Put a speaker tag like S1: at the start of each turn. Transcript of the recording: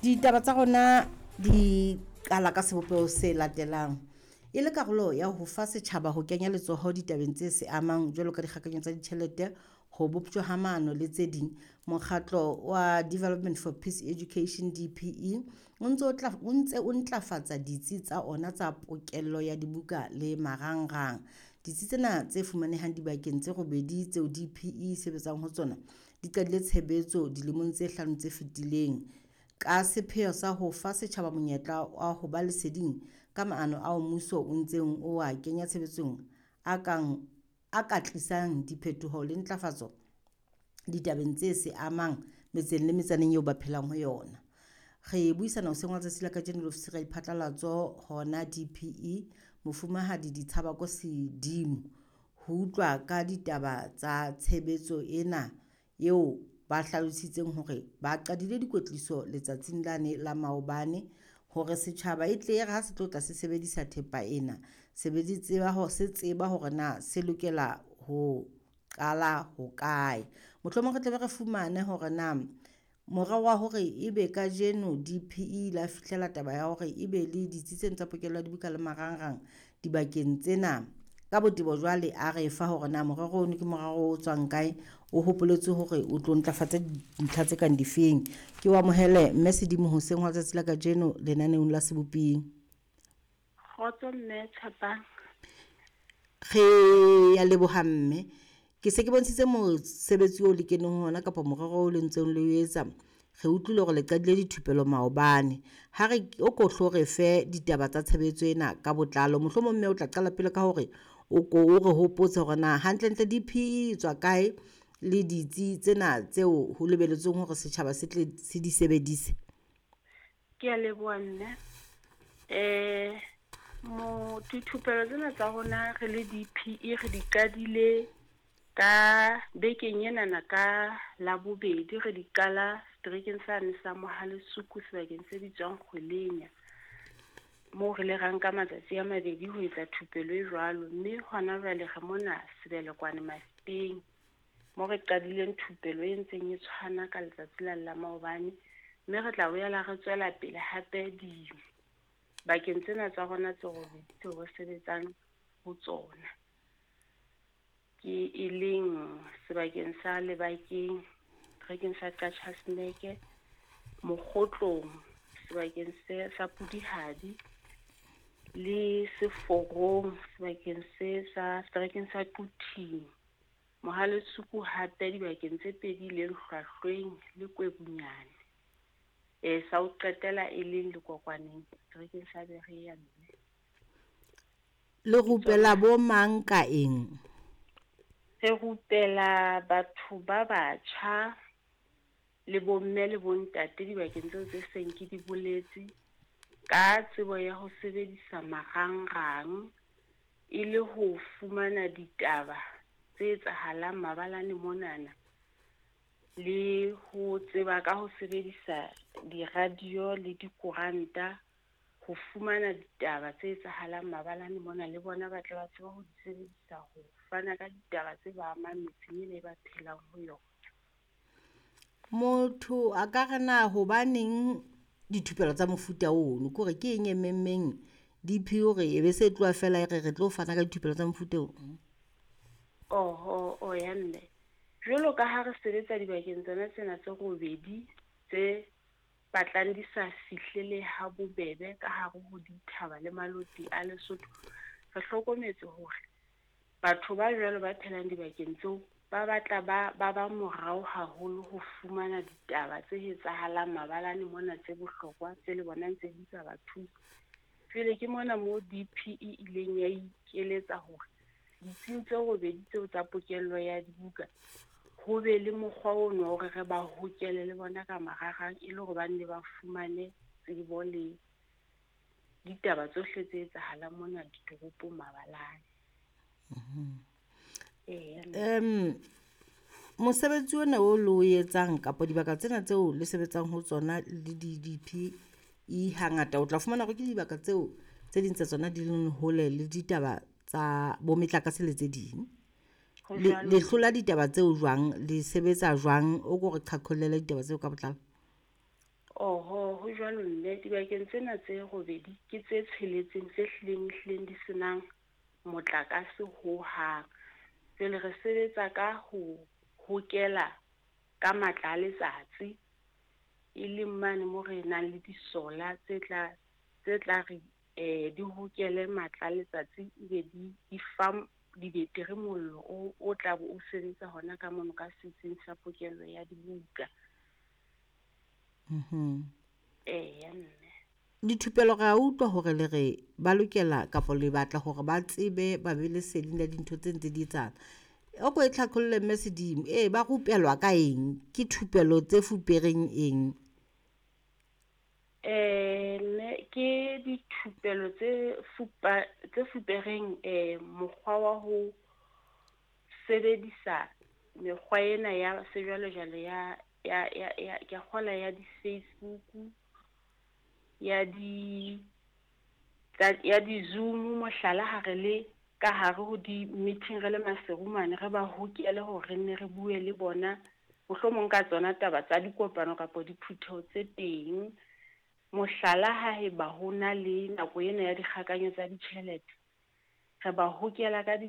S1: Ditaba tsa rona di qala ka sebopego se latelang. E le karolo ya ho fa setjhaba ho kenya letsoho ditabeng tse se amang jwalo ka dikgakanyetso tsa ditjhelete, ho boptjwa ha maano le tse ding. Mokgatlo wa Development for Peace Education DPE o ntse o ntlafatsa ditsi tsa ona tsa pokello ya dibuka le marangrang. Ditsi tsena tse fumanehang dibakeng tse robedi tseo DPE sebetsang ho tsona di qadile tshebetso dilemong tse 5 tse fetileng, ka sepheo sa ho fa setjhaba monyetla wa ho ba leseding ka maano ao mmuso o ntseng o a kenya tshebetsong a ka tlisang diphetoho le ntlafatso ditabeng tse se amang metseng le metsaneng eo ba phelang ho yona. Re buisana hoseng wa tsatsi la kajeno le ofisiri ya diphatlalatso hona DPE, mofumahadi Dithabako Sedimo, ho utlwa ka ditaba tsa tshebetso ena eo ba hlalositseng hore ba qadile dikwetliso letsatsing lane la maobane hore setjhaba e tle ha se tlotla se sebedisa thepa ena se tseba hore na se lokela ho qala ho kae. Mohlomong re tle re fumane hore na morao wa hore ebe ka jeno DPE la fihlela taba ya hore ebe le ditsitseng tsa pokello ya dibuka le marangrang dibakeng tsena ka botebo. Jwale a re fa hore na morero ono ke morero o tswang kae, o hopoletswe hore o tlo ntlafatsa dintlha tse kang difeng. Ke wa mohele mme Sedimo hoseng wa tsatsi la kajeno lenaneong la Seboping.
S2: Kgotso mme Tshepang.
S1: Re ya leboha mme. Ke se ke bontshitse mosebetsi o le keneng hona kapa morero o le ntseng le o etsa. Re utlwile hore le qadile dithupelo maobane. Ha re o ko hlo re fe ditaba tsa tshebetso ena ka botlalo. Mohlomong mme o tla qala pele ka hore o re hopotse hore na hantle DPE tswa kae le ditsi tsena tseo ho lebelletsweng hore setjhaba se tle se di sebedise.
S2: Ke a leboha mme. Dithupelo tsena tsa rona re le DPE re di qadile ka bekeng enana ka la bobedi. Re di qala seterekeng sane sa Mohalesuku sebakeng se bitswang Kgwelenya, moo re le ranka matsatsi a mabedi ho etsa thupelo e jwalo. Mme hona jwale re mona Sebelekwane Maspeng moo re qadileng thupelo e ntseng e tshwana ka letsatsi la maobane. Mme re tla boela re tswela pele hape bakeng tsena tsa rona tse robedi tseo re sebetsang ho tsona, ke e leng sebakeng sa Lebakeng trekeng sa Qatjhasneke, Mokgotlong sebakeng sa Pudihadi le Seforong sebakeng sa trekeng sa Quthing, Mohalesuku hape dibakeng tse pedi le Hlwahlweng le Kwebunyane. Sa o qetela e leng Lekokwaneng trekeng sa Berea mme.
S1: Le rupela bo mang ka eng?
S2: Re rupela batho ba batjha le bomme le bontate dibakeng tseo tse seng ke di boletse ka tsebo ya ho sebedisa marangrang e le ho fumana ditaba tse etsahalang mabalane monana, le ho tseba ka ho sebedisa di-radio le dikoranta ho fumana ditaba tse etsahalang mabalane mona, le bona ba tle ba tseba ho di sebedisa ho fana ka ditaba tse ba amang metseng e ba phelang ho yona.
S1: Motho a ka re na hobaneng dithupelo tsa mofuta ono, ke hore ke eng ememmeng DPE hore e be se tloa fela e re tlo fana ka dithupelo tsa mofuta ono?
S2: Ya mme, jwalo ka ha re sebetsa dibakeng tsona tsena tse robedi tse batlang di sa fihlele ha bobebe ka hare ho dithaba le maloti a Lesotho, re hlokometse hore batho ba jwalo ba phelang dibakeng tseo ba batla ba morao haholo ho fumana ditaba tse etsahalang mabalane mona tse bohlokwa tse le bonang tse di tsa ba thusa. Jwale ke mona moo DPE ileng ya ikeletsa hore ditsing tse robedi tseo tsa pokello ya dibuka ho be le mokgwa ono hore re ba hokele le bona ka mararang e le hore ba nne ba fumane tsebo le ditaba tsohle tse etsahalang mona ditoropong mabalane.
S1: Mosebetsi ona o lo etsang kapa dibaka tsena tseo le sebetsang ho tsona le DPE hangata o tla fumana hore ke dibaka tseo tse ding tsa tsona di leng hole le ditaba tsa bo metlakase le tse ding. Le hlola ditaba tseo jwang, le sebetsa jwang o go re qhaqhollele ditaba tseo ka botlalo?
S2: Ho jwalo nne dibakeng tsena tse robedi ke tse tsheletseng tse hlileng di senang motlakase ho hang. Jwale re sebetsa ka ho hokela ka matla a letsatsi, e leng mane mo re nang le disola tse tla re di hokele matla a letsatsi, ebe di fa dibeteri mollo o tla bo o sebetsa hona ka mono ka setsing sa pokello ya dibuka. Ya nne.
S1: Dithupelo re a utlwa hore le re ba lokela kapo le batla hore ba tsebe ba be le seding la dintho tse ntse di etsana. O ko e tlhakolle mme Sedimo, ba rupelwa ka eng? Ke thupelo tse fupereng eng?
S2: Ke dithupelo tse fupereng mokgwa wa ho sebedisa mekgwa ena ya sejwalejwale ya kgola ya di-Facebook, ya di-Zoom, mohlala ha re le ka hare ho di-meeting re le maserumane, re ba hokele hore re nne re bue le bona mohlomong ka tsona taba tsa dikopano kapa diphutheho tse teng. Mohlala ha eba ho na le nako ena ya dikgakanyo tsa ditjhelete, re ba hokela ka